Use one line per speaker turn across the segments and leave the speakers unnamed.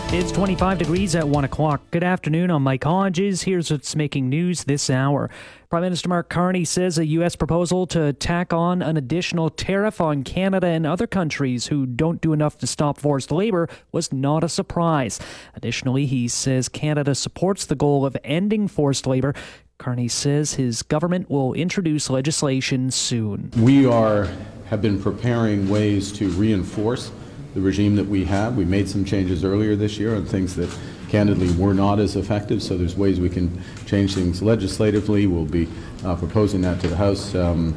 It's 25 degrees at 1 o'clock. Good afternoon. I'm Mike Hodges. Here's what's making news this hour. Prime Minister Mark Carney says a U.S. proposal to tack on an additional tariff on Canada and other countries who don't do enough to stop forced labor was not a surprise. Additionally, he says Canada supports the goal of ending forced labor. Carney says his government will introduce legislation soon.
We have been preparing ways to reinforce the regime that we have. We made some changes earlier this year on things that candidly were not as effective, so there's ways we can change things legislatively. We'll be proposing that to the House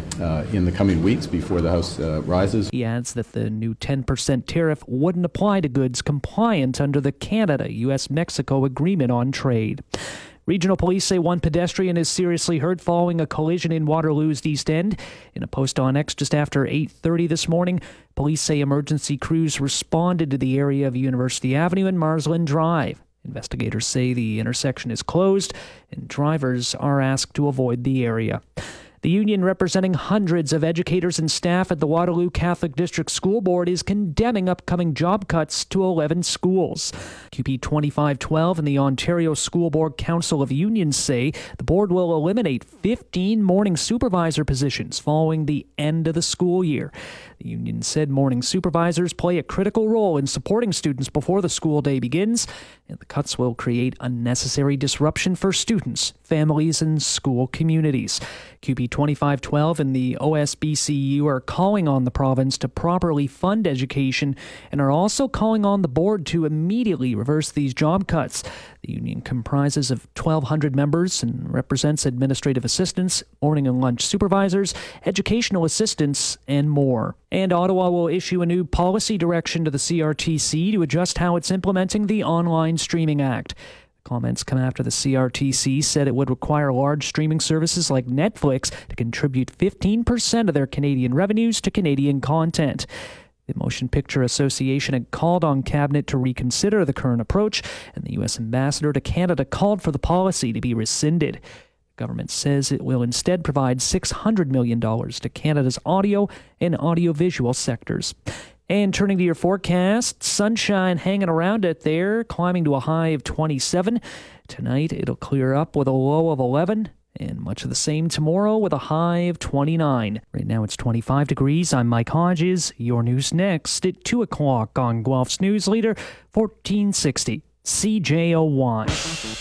in the coming weeks before the House rises.
He adds that the new 10% tariff wouldn't apply to goods compliant under the Canada-U.S.-Mexico Agreement on Trade. Regional police say one pedestrian is seriously hurt following a collision in Waterloo's East End. In a post on X just after 8:30 this morning, police say emergency crews responded to the area of University Avenue and Marsland Drive. Investigators say the intersection is closed and drivers are asked to avoid the area. The union representing hundreds of educators and staff at the Waterloo Catholic District School Board is condemning upcoming job cuts to 11 schools. QP 2512 and the Ontario School Board Council of Unions say the board will eliminate 15 morning supervisor positions following the end of the school year. The union said morning supervisors play a critical role in supporting students before the school day begins, and the cuts will create unnecessary disruption for students, families, and school communities. QP 2512 and the OSBCU are calling on the province to properly fund education and are also calling on the board to immediately reverse these job cuts. The union comprises of 1,200 members and represents administrative assistants, morning and lunch supervisors, educational assistants, and more. And Ottawa will issue a new policy direction to the CRTC to adjust how it's implementing the Online Streaming Act. Comments come after the CRTC said it would require large streaming services like Netflix to contribute 15% of their Canadian revenues to Canadian content. The Motion Picture Association had called on Cabinet to reconsider the current approach, and the U.S. Ambassador to Canada called for the policy to be rescinded. The government says it will instead provide $600 million to Canada's audio and audiovisual sectors. And turning to your forecast, sunshine hanging around it there, climbing to a high of 27. Tonight, it'll clear up with a low of 11. And much of the same tomorrow with a high of 29. Right now it's 25 degrees. I'm Mike Hodges. Your news next at 2 o'clock on Guelph's News Leader, 1460 CJOY.